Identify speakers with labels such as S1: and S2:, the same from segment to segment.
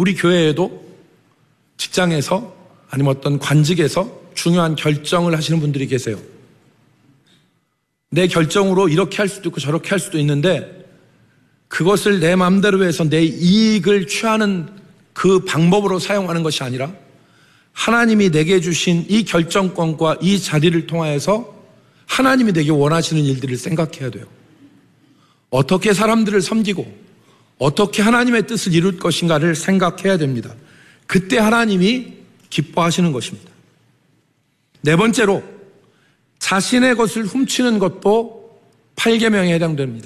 S1: 우리 교회에도 직장에서 아니면 어떤 관직에서 중요한 결정을 하시는 분들이 계세요. 내 결정으로 이렇게 할 수도 있고 저렇게 할 수도 있는데 그것을 내 마음대로 해서 내 이익을 취하는 그 방법으로 사용하는 것이 아니라 하나님이 내게 주신 이 결정권과 이 자리를 통하여서 하나님이 내게 원하시는 일들을 생각해야 돼요. 어떻게 사람들을 섬기고 어떻게 하나님의 뜻을 이룰 것인가를 생각해야 됩니다. 그때 하나님이 기뻐하시는 것입니다. 네 번째로 자신의 것을 훔치는 것도 8계명에 해당됩니다.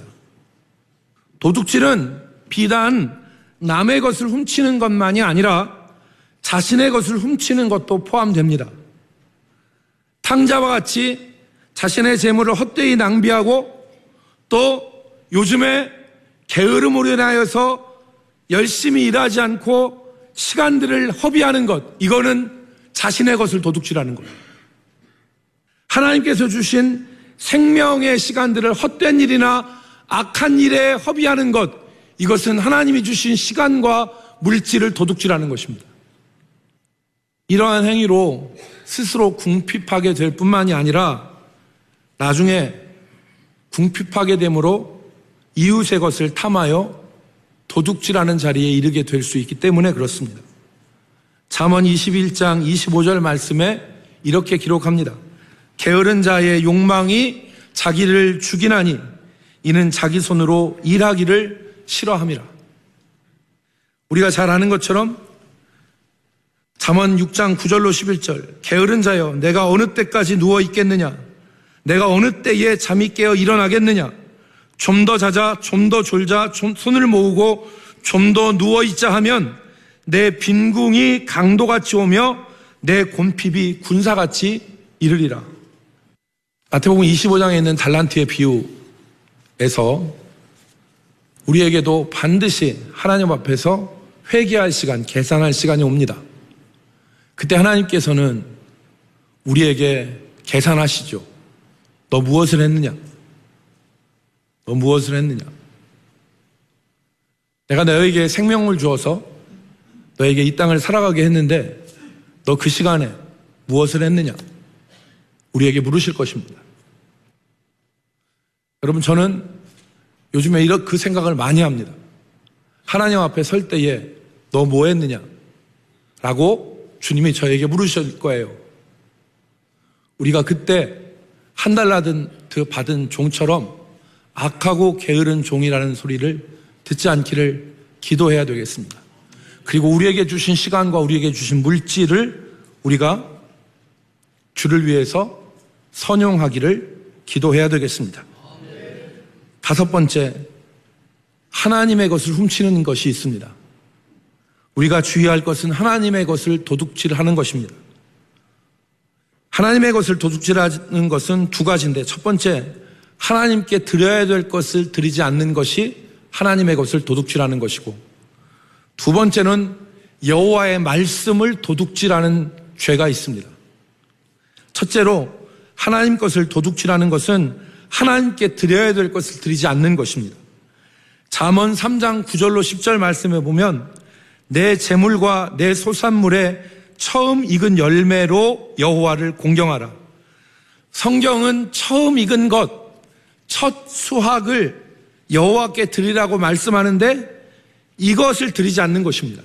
S1: 도둑질은 비단 남의 것을 훔치는 것만이 아니라 자신의 것을 훔치는 것도 포함됩니다. 탕자와 같이 자신의 재물을 헛되이 낭비하고 또 요즘에 게으름으로 인하여서 열심히 일하지 않고 시간들을 허비하는 것, 이거는 자신의 것을 도둑질하는 거예요. 하나님께서 주신 생명의 시간들을 헛된 일이나 악한 일에 허비하는 것, 이것은 하나님이 주신 시간과 물질을 도둑질하는 것입니다. 이러한 행위로 스스로 궁핍하게 될 뿐만이 아니라 나중에 궁핍하게 됨으로 이웃의 것을 탐하여 도둑질하는 자리에 이르게 될 수 있기 때문에 그렇습니다. 잠언 21장 25절 말씀에 이렇게 기록합니다. 게으른 자의 욕망이 자기를 죽이나니 이는 자기 손으로 일하기를 싫어함이라. 우리가 잘 아는 것처럼 잠언 6장 9절로 11절 게으른 자여 내가 어느 때까지 누워 있겠느냐, 내가 어느 때에 잠이 깨어 일어나겠느냐, 좀 더 자자, 좀 더 졸자, 손을 모으고 좀 더 누워있자 하면 내 빈궁이 강도같이 오며 내 곤핍이 군사같이 이르리라. 마태복음 25장에 있는 달란트의 비유에서 우리에게도 반드시 하나님 앞에서 회개할 시간, 계산할 시간이 옵니다. 그때 하나님께서는 우리에게 계산하시죠. 너 무엇을 했느냐? 너 무엇을 했느냐? 내가 너에게 생명을 주어서 너에게 이 땅을 살아가게 했는데 너 그 시간에 무엇을 했느냐? 우리에게 물으실 것입니다. 여러분, 저는 요즘에 이렇게 그 생각을 많이 합니다. 하나님 앞에 설 때에 너 뭐 했느냐? 라고 주님이 저에게 물으실 거예요. 우리가 그때 한 달라든트 받은 종처럼 악하고 게으른 종이라는 소리를 듣지 않기를 기도해야 되겠습니다. 그리고 우리에게 주신 시간과 우리에게 주신 물질을 우리가 주를 위해서 선용하기를 기도해야 되겠습니다. 다섯 번째, 하나님의 것을 훔치는 것이 있습니다. 우리가 주의할 것은 하나님의 것을 도둑질하는 것입니다. 하나님의 것을 도둑질하는 것은 두 가지인데, 첫 번째, 하나님께 드려야 될 것을 드리지 않는 것이 하나님의 것을 도둑질하는 것이고, 두 번째는 여호와의 말씀을 도둑질하는 죄가 있습니다. 첫째로 하나님 것을 도둑질하는 것은 하나님께 드려야 될 것을 드리지 않는 것입니다. 잠언 3장 9절로 10절 말씀에 보면 내 재물과 내 소산물의 처음 익은 열매로 여호와를 공경하라. 성경은 처음 익은 것, 첫 수확을 여호와께 드리라고 말씀하는데 이것을 드리지 않는 것입니다.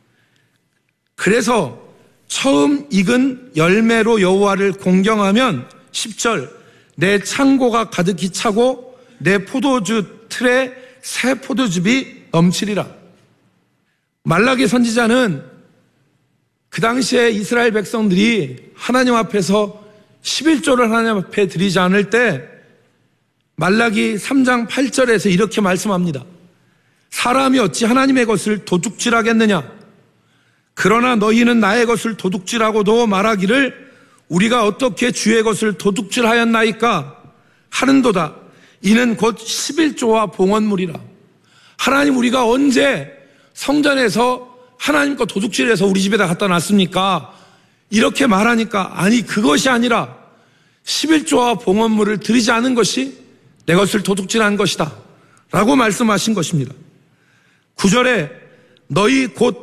S1: 그래서 처음 익은 열매로 여호와를 공경하면 10절 내 창고가 가득히 차고 내 포도주 틀에 새 포도즙이 넘치리라. 말라기 선지자는 그 당시에 이스라엘 백성들이 하나님 앞에서 11조를 하나님 앞에 드리지 않을 때 말라기 3장 8절에서 이렇게 말씀합니다. 사람이 어찌 하나님의 것을 도둑질하겠느냐? 그러나 너희는 나의 것을 도둑질하고도 말하기를 우리가 어떻게 주의 것을 도둑질하였나이까 하는도다. 이는 곧 11조와 봉헌물이라. 하나님, 우리가 언제 성전에서 하나님 거 도둑질해서 우리 집에다 갖다 놨습니까? 이렇게 말하니까 아니, 그것이 아니라 11조와 봉헌물을 드리지 않은 것이 내 것을 도둑질한 것이다 라고 말씀하신 것입니다. 9절에 너희 곧